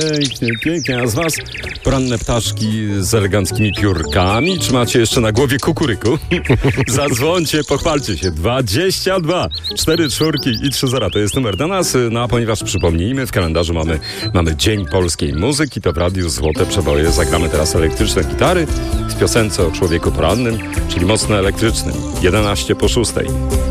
Pięknie, pięknie. A z was poranne ptaszki z eleganckimi piórkami? Czy macie jeszcze na głowie kukuryku? Zadzwońcie, pochwalcie się. 22 4 czwórki i 3 zera. To jest numer do nas. No a ponieważ przypomnijmy, w kalendarzu mamy Dzień Polskiej Muzyki, to w Radiu Złote Przeboje zagramy teraz elektryczne gitary w piosence o człowieku porannym, czyli mocno elektrycznym. 11 po 6.